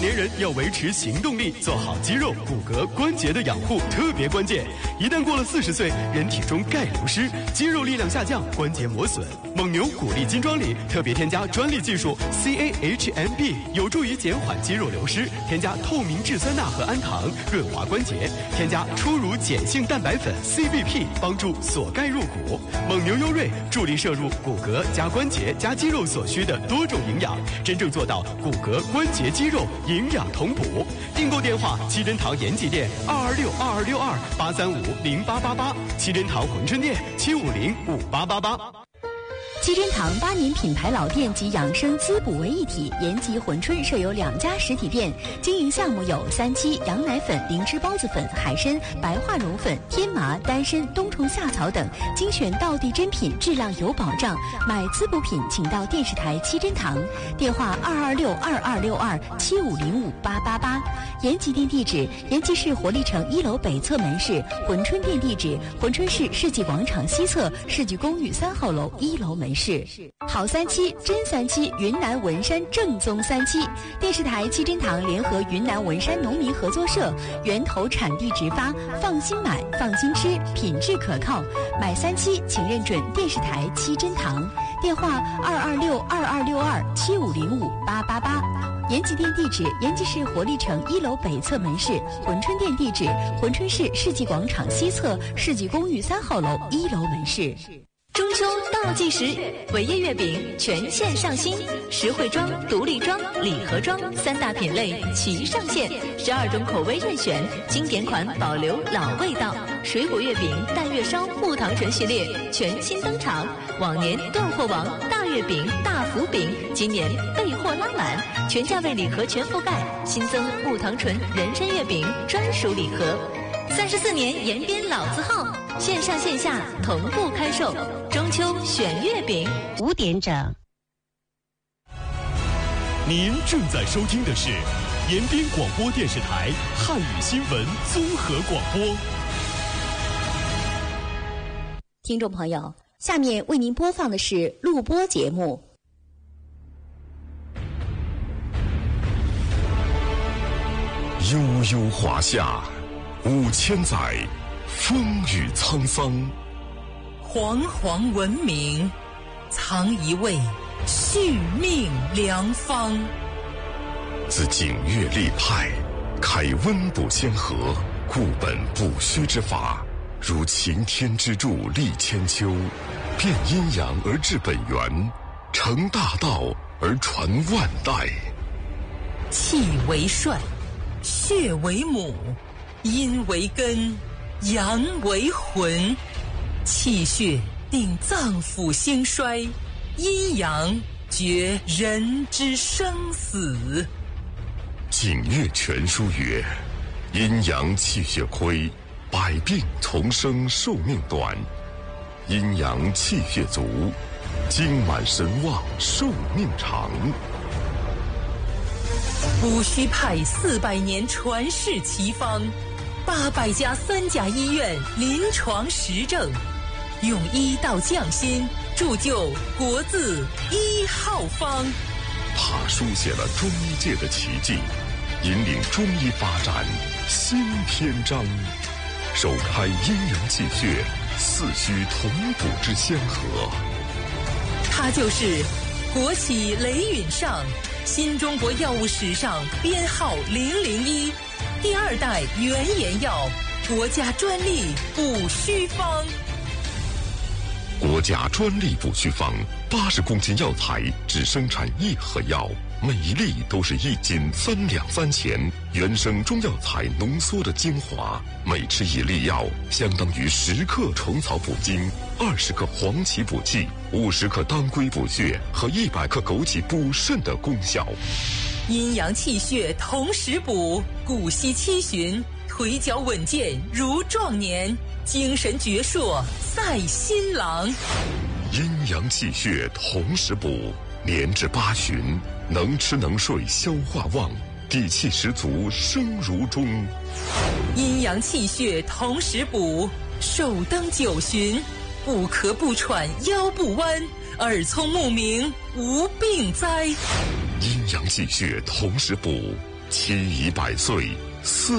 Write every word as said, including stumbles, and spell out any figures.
年人要维持行动力，做好肌肉、骨骼、关节的养护特别关键。一旦过了四十岁，人体中钙流失，肌肉力量下降，关节磨损。蒙牛骨力金装里特别添加专利技术 C A H M B， 有助于减缓肌肉流失。添加透明质酸钠和氨糖，润滑关节。添加初乳碱性蛋白粉 C B P， 帮助锁钙入骨。蒙牛优瑞助力摄入骨骼加关节加肌肉所需的多种营养，真正做到骨骼、关节、肌肉营养同补。订购电话：七珍堂延吉店二二六二二六二八三五零八八八，七珍堂珲春店七五零五八八八。 七珍堂八年品牌老店及养生滋补为一体，延吉珲春设有两家实体店，经营项目有三七、羊奶粉、灵芝孢子粉、海参、白化绒粉、天麻、丹参、冬虫夏草等，精选道地珍品，质量有保障。买滋补品请到电视台七珍堂，电话二二六二二六二七五零五八八八。延吉店地址：延吉市活力城一楼北侧门市；珲春店地址：珲春市世纪广场西侧世纪公寓三号楼一楼门市。好三七，真三七，云南文山正宗三七。电视台七珍堂联合云南文山农民合作社，源头产地直发，放心买，放心吃，品质可靠。买三七，请认准电视台七珍堂。电话二二六二二六二七五零五八八八。延吉店地址：延吉市活力城一楼北侧门市；珲春店地址：珲春市世纪广场西侧世纪公寓三号楼一楼门市。 中秋倒计时，伟业月饼全线上新，实惠装、独立装、礼盒装三大品类齐上线，十二种口味任选，经典款保留老味道。水果月饼、蛋月烧、木糖醇系列全新登场，往年断货王大月饼、大福饼，今年备货拉满，全价位礼盒全覆盖，新增木糖醇人参月饼专属礼盒。三十四年延边老字号，线上线下同步开售。中秋选月饼， 五点整。 您正在收听的是延边广播电视台汉语新闻综合广播。 听众朋友，下面为您播放的是录播节目。 悠悠华夏，五千载，风雨沧桑。 煌煌文明，藏一位续命良方。 自景岳立派，开温补先河，固本补虚之法，如擎天之柱立千秋，变阴阳而治本源，成大道而传万代。 气为帅，血为母，阴为根，阳为魂。气血定脏腑兴衰，阴阳决人之生死。 景岳全书曰：阴阳气血亏，百病丛生，寿命短；阴阳气血足，精满神旺，寿命长。 补虚派四百年传世奇方，八百家三甲医院临床实证，用医道匠心，铸就国字一号方。 他书写了中医界的奇迹，引领中医发展新篇章，首开阴阳气血四虚同补之先河。 他就是国企雷允上，新中国药物史上编号零零一，第二代原研药，国家专利补虚方。 国家专利补虚方，八十公斤药材只生产一盒药，每一粒都是一斤三两三钱，原生中药材浓缩的精华，每吃一粒药相当于十克虫草补精，二十克黄芪补气，五十克当归补血和一百克枸杞补肾的功效。 阴阳气血同时补，骨息七旬，腿脚稳健如壮年，精神矍铄赛新郎。 阴阳气血同时补，年至八旬，能吃能睡，消化旺，底气十足，生如钟。 阴阳气血同时补，寿登九旬，不咳不喘，腰不弯，耳聪目明，无病灾。 阴阳气血同时补， 七宜百岁，四